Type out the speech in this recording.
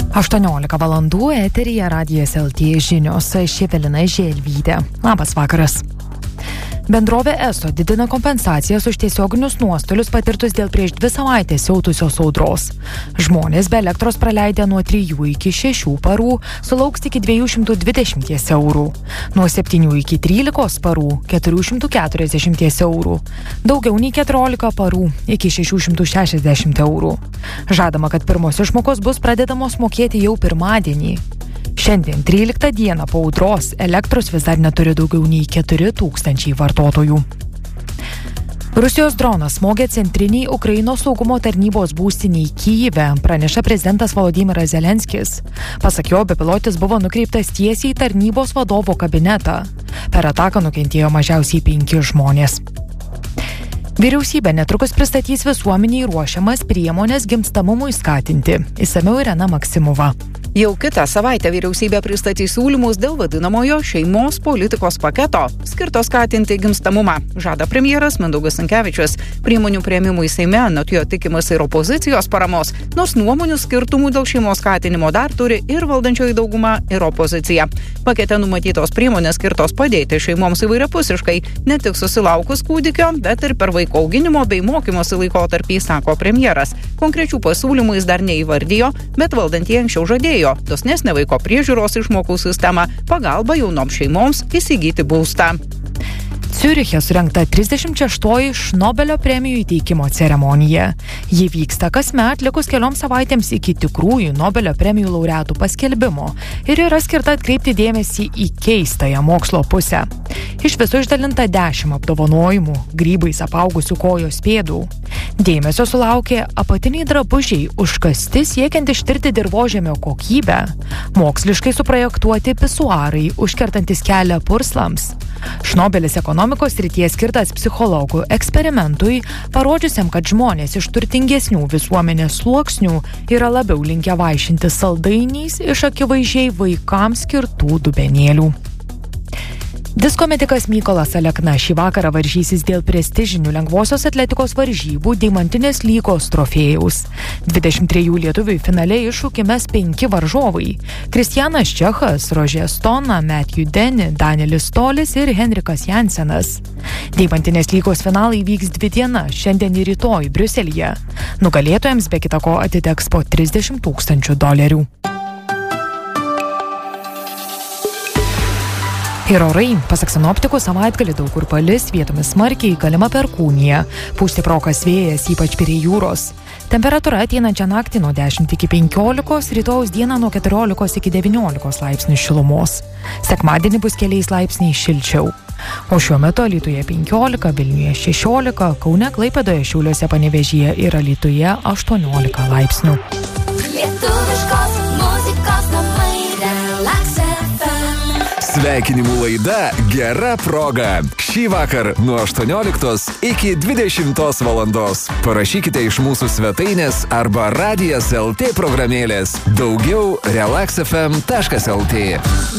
18 valandų eteryje Radijas LT žinios. Evelina Želvytė. Labas vakaras. Bendrovė ESO didina kompensacijas už tiesioginius nuostolius patirtus dėl prieš 2 savaitės siautusios audros. Žmonės be elektros praleidę nuo 3 iki 6 parų sulauks iki 220 eurų. Nuo 7 iki 13 parų 440 eurų. Daugiau nei 14 parų iki 660 eurų. Žadama, kad pirmos išmokos bus pradedamos mokėti jau pirmadienį. Šiandien 13 dieną po audros elektros vis dar neturi daugiau nei 4000 vartotojų. Rusijos dronas smogė centriniai Ukrainos saugumo tarnybos būstiniai Kyjive, praneša prezidentas Volodymyras Zelenskis. Pasak jo, bepilotis buvo nukreiptas tiesiai į tarnybos vadovo kabinetą. Per ataką nukentėjo mažiausiai 5 žmonės. Vyriausybė netrukus pristatys visuomeniai ruošiamas priemonės gimstamumui skatinti. Išsamiau Irena Maksimova. Jau kitą savaitę vyriausybė pristatys siūlymus dėl vadinamojo šeimos politikos paketo, skirto skatinti gimstamumą, žada premjeras Mindaugas Sinkevičius. Priemonių priėmimui Seime anot jo tikimasi ir opozicijos paramos, nors nuomonių skirtumų dėl šeimos skatinimo dar turi ir valdančioji dauguma, ir opozicija. Pakete numatytos priemonės skirtos padėti šeimoms įvairiapusiškai, ne tik susilaukus kūdikio, bet ir per vaiko auginimo bei mokymosi laikotarpį, sako premjeras. Konkrečių pasiūlymų jis dar neįvardijo, bet valdantieji anksčiau žadėjo dosnesnę vaiko priežiūros išmokų sistemą, pagalbą jaunoms šeimoms įsigyti būstą. Ciuriche surengta 36-oji Šnobelio premijų įteikimo ceremonija. Ji vyksta kasmet likus kelioms savaitėms iki tikrųjų Nobelio premijų laureatų paskelbimo ir yra skirta atkreipti dėmesį į keistąją mokslo pusę. Iš viso išdalinta 10 apdovanojimų, grybais apaugusių kojos pėdų. Dėmesio sulaukė apatiniai drabužiai užkasti siekiant ištirti dirvožemio kokybę, moksliškai suprojektuoti pisuarai, užkertantis kelią purslams. Šnobelis ekonomikos srityje skirtas psichologų eksperimentui, parodžiusiam, kad žmonės iš turtingesnių visuomenės sluoksnių yra labiau linkę vaišinti saldainiais iš akivaizdžiai vaikams skirtų dubenėlių. Diskometikas Mykolas Alekna šį vakarą varžysis dėl prestižinių lengvosios atletikos varžybų Deimantinės lygos trofėjaus. 23 lietuviui finale iššūkį mes 5 varžovai – Kristianas Čechas, Rožė Stona, Matthew Denny, Danielis Tolis ir Henrikas Jansenas. Deimantinės lygos finalai vyks 2 dienas, šiandien ir rytoj Briuselyje. Nugalėtojams be kita ko atiteks po $30 000. Ir orai, pasak sinoptikų, savaitgalį daug kur palis, vietomis smarkiai, galima perkūnija. Pūs stiprokas vėjas, ypač prie jūros. Temperatūra ateinančią naktį nuo 10 iki 15, rytojaus dieną nuo 14 iki 19 laipsnių šilumos. Sekmadienį bus keliais laipsniais šilčiau. O šiuo metu Alytuje 15, Vilniuje 16, Kaune, Klaipėdoje, Šiauliuose, Panevėžyje ir Alytuje 18 laipsnių. Lietuviškos muzikos namai Relax FM. Sveikinimų laida Gera proga. Šį vakar nuo 18 iki 20 valandos. Parašykite iš mūsų svetainės arba Radijas LT programėlės. Daugiau relaxfm.lt.